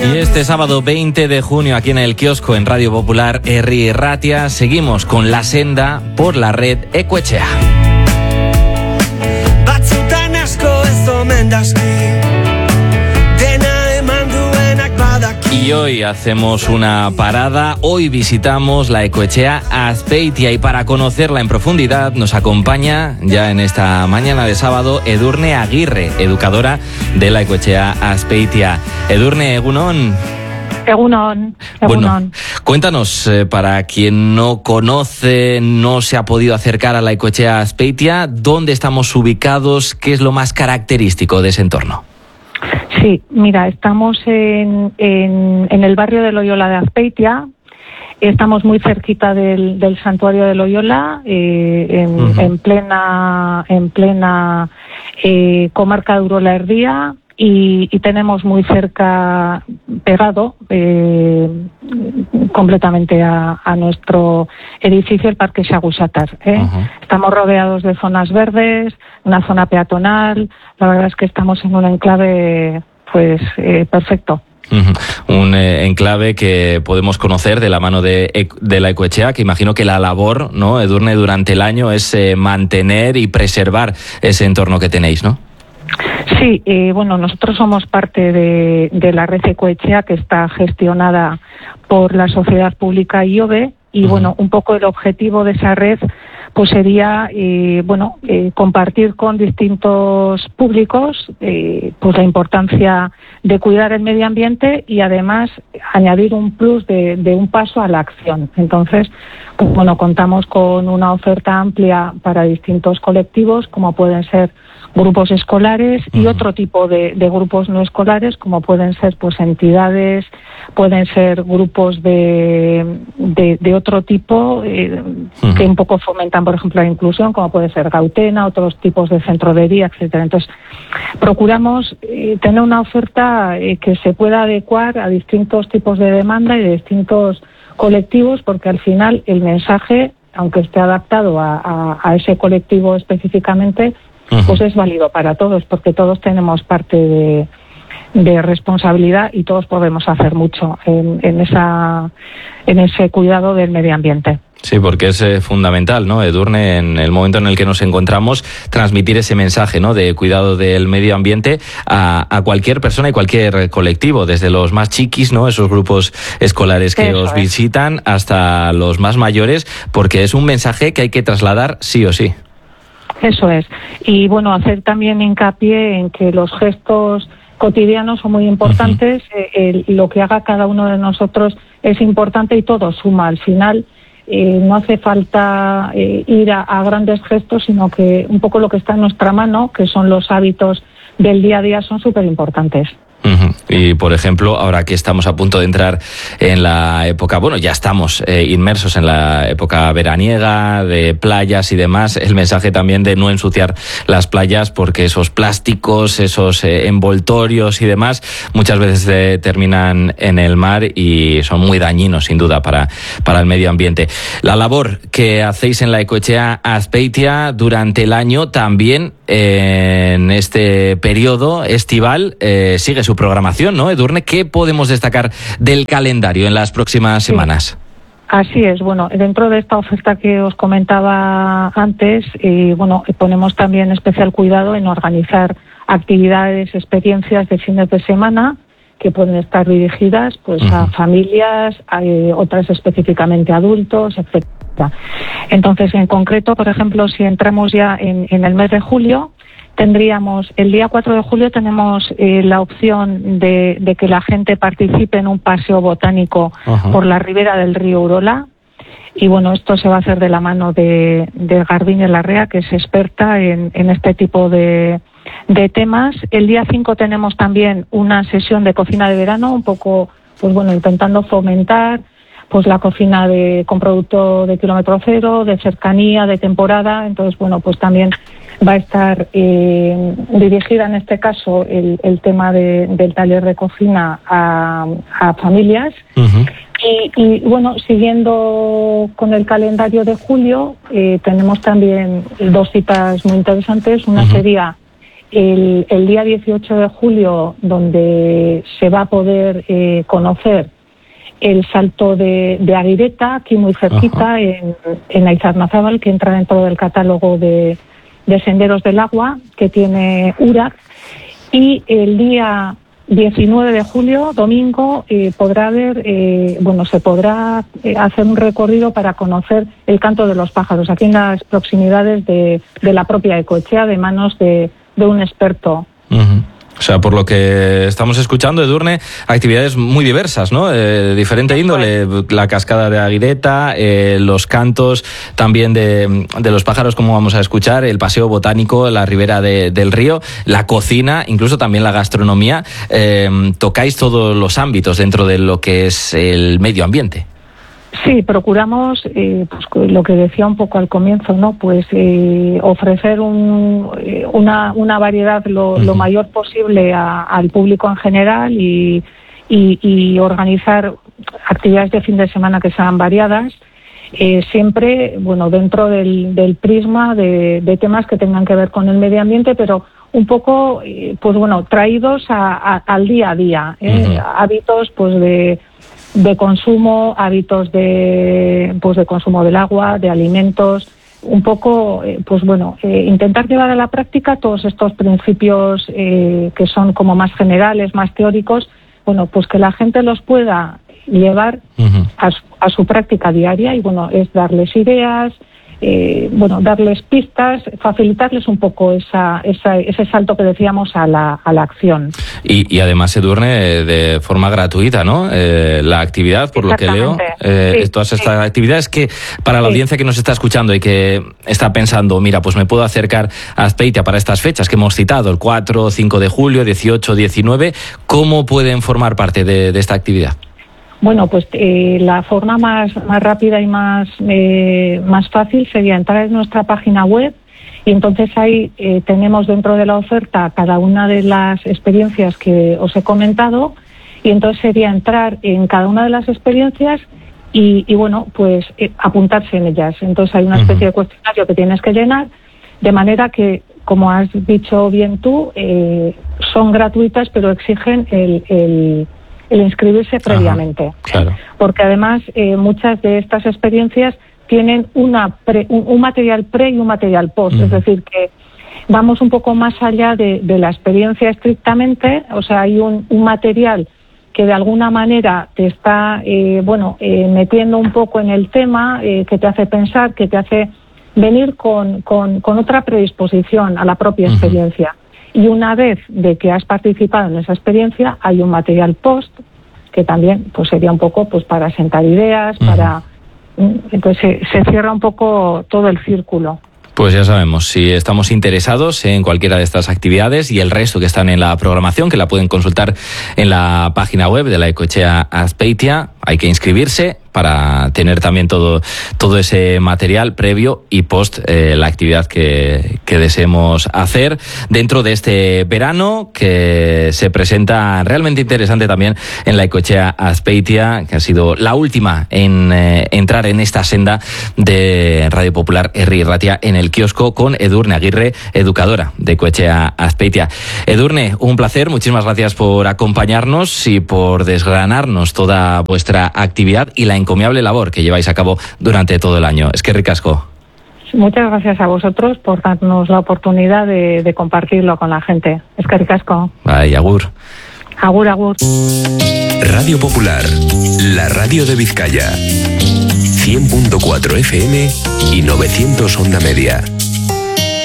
Y este sábado 20 de junio aquí en el kiosco en Radio Popular Herri Ratia seguimos con la senda por la red Ekoetxea. Y hoy hacemos una parada, hoy visitamos la Ekoetxea Azpeitia y para conocerla en profundidad nos acompaña ya en esta mañana de sábado Edurne Aguirre, educadora de la Ekoetxea Azpeitia. Edurne, egunon. Egunon. Bueno, cuéntanos, para quien no conoce, no se ha podido acercar a la Ekoetxea Azpeitia, ¿dónde estamos ubicados? ¿Qué es lo más característico de ese entorno? Sí, mira, estamos en el barrio de Loyola de Azpeitia, estamos muy cerquita del santuario de Loyola, en plena comarca de Urola Erdia, y tenemos muy cerca, pegado completamente a nuestro edificio, el Parque Xagusatar. Estamos rodeados de zonas verdes, una zona peatonal. La verdad es que estamos en un enclave perfecto. Un enclave que podemos conocer de la mano de la Ekoetxea, que imagino que la labor, ¿no, Edurne, durante el año es mantener y preservar ese entorno que tenéis, ¿no? Sí, bueno, nosotros somos parte de la red Ekoetxea, que está gestionada por la Sociedad Pública IOBE, y bueno, un poco el objetivo de esa red pues sería compartir con distintos públicos pues la importancia de cuidar el medio ambiente y además añadir un plus de un paso a la acción. Entonces, pues, bueno, contamos con una oferta amplia para distintos colectivos, como pueden ser grupos escolares y otro tipo de grupos no escolares, como pueden ser pues entidades, pueden ser grupos de otro tipo que un poco fomentan, por ejemplo, la inclusión, como puede ser Gautena, otros tipos de centro de día, etcétera. Entonces, procuramos tener una oferta que se pueda adecuar a distintos tipos de demanda y de distintos colectivos, porque al final el mensaje, aunque esté adaptado a ese colectivo específicamente, pues es válido para todos, porque todos tenemos parte de responsabilidad y todos podemos hacer mucho en ese cuidado del medio ambiente. Sí, porque es fundamental, ¿no, Edurne, en el momento en el que nos encontramos, transmitir ese mensaje, ¿no?, de cuidado del medio ambiente a cualquier persona y cualquier colectivo, desde los más chiquis, ¿no?, esos grupos escolares que os visitan, hasta los más mayores, porque es un mensaje que hay que trasladar sí o sí. Eso es. Y bueno, hacer también hincapié en que los gestos cotidianos son muy importantes, lo que haga cada uno de nosotros es importante y todo suma. Al final no hace falta ir a grandes gestos, sino que un poco lo que está en nuestra mano, que son los hábitos del día a día, son súper importantes. Y, por ejemplo, ahora que estamos a punto de entrar en la época, bueno, ya estamos inmersos en la época veraniega, de playas y demás, el mensaje también de no ensuciar las playas, porque esos plásticos, esos envoltorios y demás, muchas veces terminan en el mar y son muy dañinos, sin duda, para el medio ambiente. La labor que hacéis en la Ekoetxea Azpeitia durante el año, también en este periodo estival, sigue su programación, ¿no, Edurne? ¿Qué podemos destacar del calendario en las próximas semanas? Así es. Bueno, dentro de esta oferta que os comentaba antes, ponemos también especial cuidado en organizar actividades, experiencias de fines de semana que pueden estar dirigidas pues a familias, otras específicamente a adultos, etcétera. Entonces, en concreto, por ejemplo, si entramos ya en el mes de julio, tendríamos, el día 4 de julio tenemos la opción de que la gente participe en un paseo botánico por la ribera del río Urola. Y bueno, esto se va a hacer de la mano de Garbine Larrea, que es experta en este tipo de temas. El día 5 tenemos también una sesión de cocina de verano, un poco, pues bueno, intentando fomentar pues la cocina con producto de kilómetro cero, de cercanía, de temporada. Entonces, bueno, pues también va a estar dirigida en este caso el tema del taller de cocina a familias. Y bueno, siguiendo con el calendario de julio, tenemos también dos citas muy interesantes. Una sería el día 18 de julio, donde se va a poder conocer el salto de Agireta, aquí muy cerquita, en Aizarnazábal, que entra dentro del catálogo de senderos del agua que tiene URAC. Y el día 19 de julio, domingo, se podrá hacer un recorrido para conocer el canto de los pájaros, aquí en las proximidades de la propia Ecoetxea, de manos de un experto. Uh-huh. O sea, por lo que estamos escuchando, Edurne, actividades muy diversas, ¿no? Diferente índole, la cascada de Agireta, los cantos también de los pájaros, como vamos a escuchar, el paseo botánico, la ribera del río, la cocina, incluso también la gastronomía. Tocáis todos los ámbitos dentro de lo que es el medio ambiente. Sí, procuramos, pues lo que decía un poco al comienzo, ¿no? Pues ofrecer una variedad lo mayor posible al público en general y organizar actividades de fin de semana que sean variadas, siempre, dentro del prisma de temas que tengan que ver con el medio ambiente, pero un poco, traídos al día a día, hábitos, pues de consumo, hábitos de consumo del agua, de alimentos, un poco, intentar llevar a la práctica todos estos principios que son como más generales, más teóricos, pues que la gente los pueda llevar a su práctica diaria y es darles ideas, darles pistas, facilitarles un poco ese salto que decíamos a la acción. Y además, Edurne, de forma gratuita, ¿no? La actividad, por lo que leo, todas estas actividades que para la audiencia que nos está escuchando y que está pensando, mira, pues me puedo acercar a Azpeitia para estas fechas que hemos citado, el 4, 5 de julio, 18, 19, ¿cómo pueden formar parte de esta actividad? Bueno, pues la forma más rápida y más fácil sería entrar en nuestra página web y entonces ahí tenemos dentro de la oferta cada una de las experiencias que os he comentado y entonces sería entrar en cada una de las experiencias y apuntarse en ellas. Entonces hay una especie de cuestionario que tienes que llenar, de manera que, como has dicho bien tú, son gratuitas pero exigen el inscribirse previamente. Claro. Porque además muchas de estas experiencias tienen un material pre y un material post, es decir, que vamos un poco más allá de la experiencia estrictamente, o sea, hay un material que de alguna manera te está metiendo un poco en el tema, que te hace pensar, que te hace venir con otra predisposición a la propia experiencia. Y una vez de que has participado en esa experiencia, hay un material post que también pues sería un poco pues para sentar ideas, entonces se cierra un poco todo el círculo. Pues ya sabemos, si estamos interesados en cualquiera de estas actividades y el resto que están en la programación, que la pueden consultar en la página web de la Ecoetxea Azpeitia, hay que inscribirse para tener también todo ese material previo y post la actividad que deseemos hacer dentro de este verano, que se presenta realmente interesante también en la Ecoetxea Azpeitia, que ha sido la última en entrar en esta senda de Radio Popular Herri Irratia en el kiosco con Edurne Aguirre, educadora de Ecoetxea Azpeitia. Edurne, un placer, muchísimas gracias por acompañarnos y por desgranarnos toda vuestra actividad y la encomiable labor que lleváis a cabo durante todo el año. Eskerrik asko. Muchas gracias a vosotros por darnos la oportunidad de compartirlo con la gente. Eskerrik asko. Bye, agur. Agur, agur. Radio Popular, la radio de Vizcaya. 100.4 FM y 900 onda media.